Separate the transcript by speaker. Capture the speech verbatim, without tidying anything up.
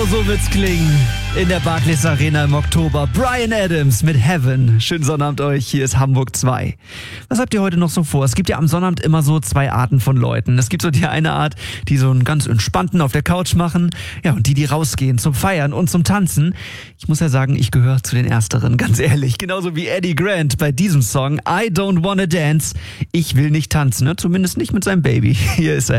Speaker 1: So wird's klingen in der Barclays Arena im Oktober. Bryan Adams mit Heaven. Schönen Sonnabend euch, hier ist Hamburg zwei. Was habt ihr heute noch so vor? Es gibt ja am Sonnabend immer so zwei Arten von Leuten. Es gibt so die eine Art, die so einen ganz entspannten auf der Couch machen. Ja, und die, die rausgehen zum Feiern und zum Tanzen. Ich muss ja sagen, ich gehöre zu den Ersteren, ganz ehrlich. Genauso wie Eddie Grant bei diesem Song I Don't Wanna Dance. Ich will nicht tanzen, ne? Zumindest nicht mit seinem Baby. Hier ist er.